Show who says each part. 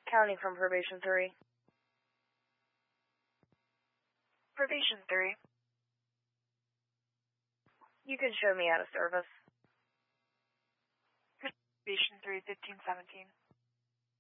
Speaker 1: County from Probation 3.
Speaker 2: Probation 3.
Speaker 1: You can show me out of service.
Speaker 2: Probation 3, 1517.